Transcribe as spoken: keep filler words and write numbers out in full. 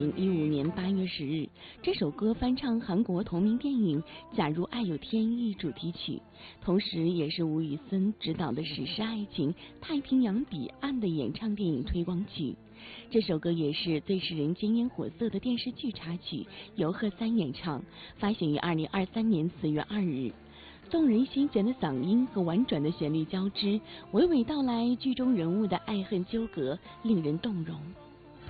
二零一五年八月十日，这首歌翻唱韩国同名电影《假如爱有天意》主题曲，同时也是吴宇森执导的史诗爱情《太平洋彼岸》的演唱电影推广曲。这首歌也是《最是人间烟火色》的电视剧插曲，由贺三演唱，发行于二零二三年四月二日。动人心弦的嗓音和婉转的旋律交织，娓娓道来剧中人物的爱恨纠葛，令人动容。